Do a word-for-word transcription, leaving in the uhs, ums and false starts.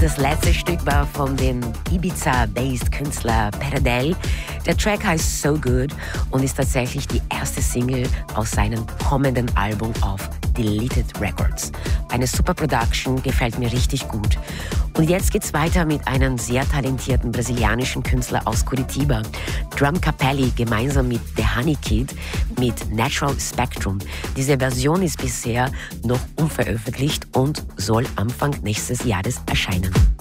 Das letzte Stück war von dem Ibiza-based Künstler Peradel. Der Track heißt So Good und ist tatsächlich die erste Single aus seinem kommenden Album auf Deleted Records. Eine super Production, gefällt mir richtig gut. Und jetzt geht's weiter mit einem sehr talentierten brasilianischen Künstler aus Curitiba, Drum Capelli, gemeinsam mit The Honey Kid mit Natural Spectrum. Diese Version ist bisher noch unveröffentlicht und soll Anfang nächstes Jahres erscheinen.